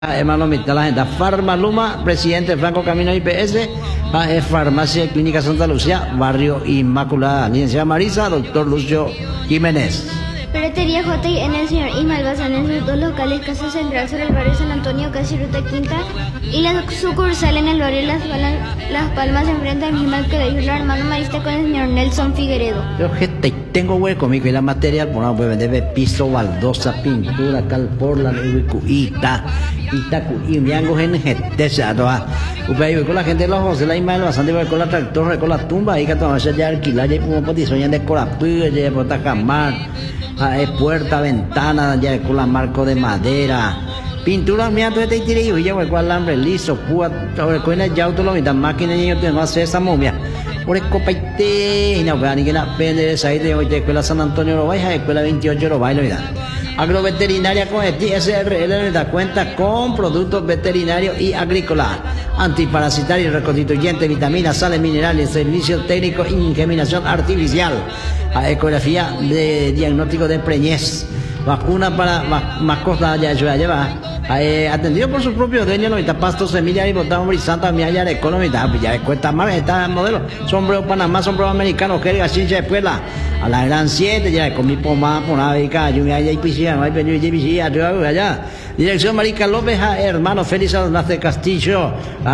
Hermano, mitad la gente. Farmaluma, presidente Franco Camino IPS, Farmacia y Clínica Santa Lucía, Barrio Inmaculada. Licenciada Marisa, doctor Lucio Jiménez. Ferretería J&N el señor Ismael Bazán en sus dos locales, Casa Central sobre el barrio San Antonio, casi Ruta Quinta, y la sucursal en el barrio Las Palmas, enfrente al mismo que le dijo el hermano marista con el señor Nelson Figueredo. Yo tengo hueco conmigo y la material, por no puede vender piso, baldosa, pintura, calporla, ita, y me hago gente, se atoa. Upay con la gente de los José, la Ismael Bazán, con la tractor, con la tumba, y que tomas ya alquilar, y como potizoñan de corapú, ya por tacamar. Puerta, ventana, ya con la marco de madera, pintura, mira, todo este tiro y yo con alambre liso, púa, con el auto lo mitad máquina y yo tengo que hacer esa momia. Por el copaite, y no vean ni que la pende de esa idea, hoy de escuela San Antonio lo baila, escuela 28 lo baila, mira. Agroveterinaria con el SRL da cuenta con productos veterinarios y agrícolas, antiparasitarios, reconstituyentes, vitaminas, sales minerales, servicios técnicos, inseminación artificial, ecografía de diagnóstico de preñez, vacuna para mascotas, ya lleva. Atendido por su propio dueño, los pastos, semillas y botados, brisanta, mialla de economía, ya cuesta más, está el modelo, sombrero Panamá, sombrero americano, jerga, chincha de escuela, a la gran 7, ya con mi pomada, por una beca, yo me haya y piscina, no hay peligro y piscina, allá. Dirección Marica López, hermano Félix Alonso Castillo, a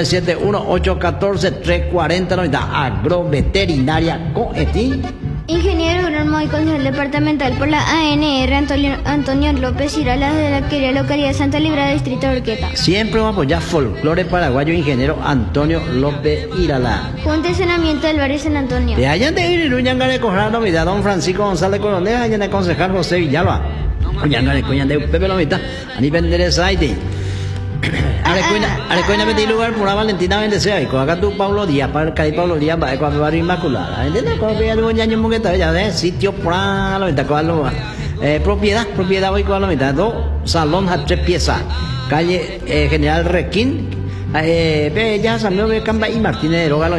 0971-814-340, agroveterinaria con Ingeniero agrónomo y concejal departamental por la ANR Antonio López Irala de la querida localidad de Santa Librada, distrito de Urqueta. Siempre vamos a apoyar folclore paraguayo, ingeniero Antonio López Irala. Junta de saneamiento del barrio San Antonio. De allá de Iruñanga de Corral, novedad, don Francisco González Coronel, allá de concejal José Villalba. Cuñanga de Pepe Lomita, a nivel de Saite. Arecoina metí lugar por la Valentina Bendecea y con acá tú Pablo Díaz, para el Cadi Pablo Díaz, para el barrio Inmaculada. ¿Entiendes? Cuando veía un año moqueta, ya ves, sitio por la mitad, propiedad hoy con la mitad, dos salón a 3 piezas, calle General Requín, ya salió de Camba y Martínez de Roga,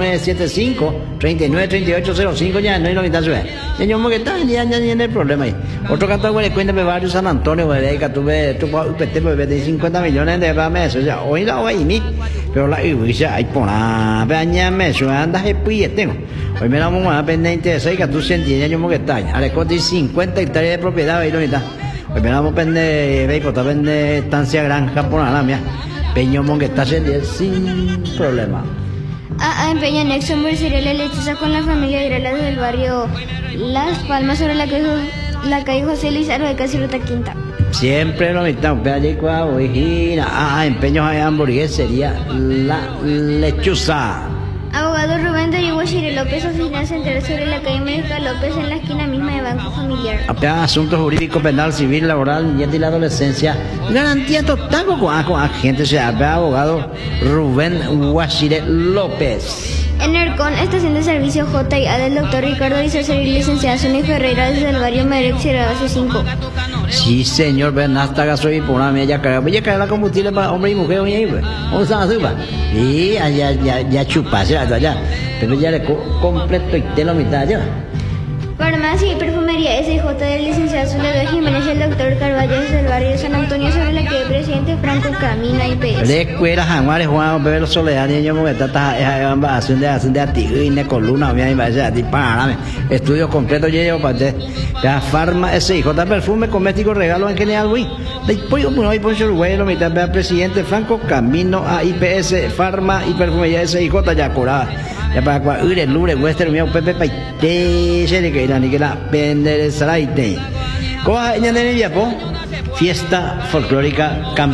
0975-393805, ya no hay 90 ciudades. Señor Moqueta, ya tiene el problema ahí. Otro canto de cuenta de barrio San Antonio, que tuve de 50 millones de pesos, ya hoy la voy a ir, pero la iglesia hay por la peña me anda de tengo. Hoy me la vamos a pendiente de 6 que tú sentías, señor Moqueta, Arecote 50 hectáreas de propiedad, ahí lo mitad. Hoy me la vamos a pendiente de estancia granja por la mía. Peño Moqueta sin problema. En Peña Nexo Mercería la lechuza con la familia Irala del barrio Las Palmas sobre la calle José Lizardo de casi Ruta Quinta. Siempre lo mitad, empeños de hamburguesería La Lechuza. Abogado Rubén Darío Guachire López, oficina central sobre la calle Médica López en la esquina misma de Banco Familiar. Asuntos jurídicos, penal, civil, laboral, niñez y la adolescencia. Garantía total con agente, abogado Rubén Guachire López. En ERCON, estación de servicio J&A del doctor Ricardo Izacer y licenciada Sonia Ferreira desde el barrio Merex, base 5. Sí, señor, Bernasta gasoil por una media carga. Voy a cargar la combustible para hombre y mujer hoy ahí, pues. Vamos a hacer, y ya chupas, allá. Pero ya le completo y te lo mitad, ya. Farmacia y perfumería SJ del licenciado Soledad Jiménez y el doctor Carvalho desde el barrio San Antonio sobre la calle Presidente Franco Camino IPS. Le escuela Januares Juan Pedro Soledad y yo me está haciendo de atigui y columna me va a ti para estudio completo llevo para usted. La farma SJ perfume cosmético regalo en general güey. Después uno hay por Uruguay lo mitad de Presidente Franco Camino a IPS farma y perfumería SJ ya curada. Ya para cual el lure western mío Pepe Paite se le queda ni que la pende de Saraite. ¿Cómo va a fiesta folclórica